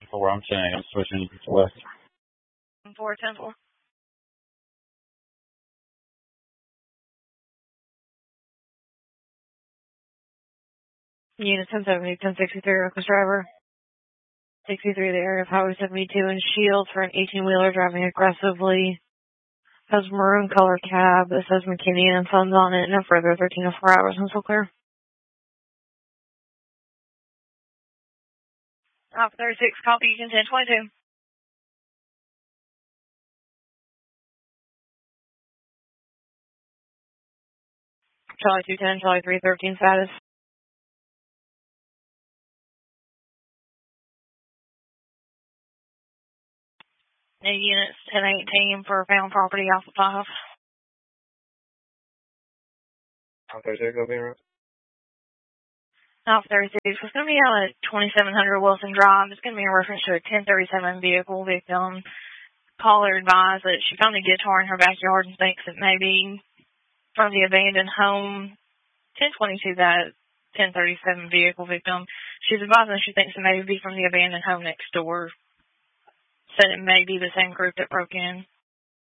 4, I'm saying I'm switching to west. 4, 10, 4. Unit 1070, 1063, reckless driver. 63, the area of Highway 72 in Shields for an 18-wheeler driving aggressively. Has maroon color cab. It says McKinney and Sons on it. No further 13 to 4 hours. I'm still clear. Alpha 36, copy, Houston 1022. Charlie 210, Charlie 313 status. New units 1018 for found property Alpha 5. Alpha 36, go be right. Alpha 36, it's going to be out at 2700 Wilson Drive. It's going to be in reference to a 1037 vehicle victim. Caller advised that she found a guitar in her backyard and thinks it may be from the abandoned home. 1022, that 1037 vehicle victim. She's advising that she thinks it may be from the abandoned home next door. Said it may be the same group that broke in.